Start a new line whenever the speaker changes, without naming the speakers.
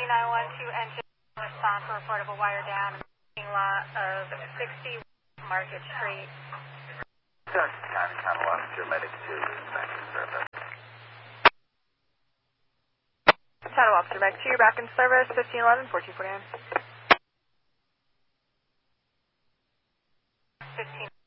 3912 engine respond for report of a wire down in the parking lot of 60 Market Street.
County Tunnel Officer Medic 2, back in service.
Tunnel Officer Medic 2, back in service, 1511, 1449. 15.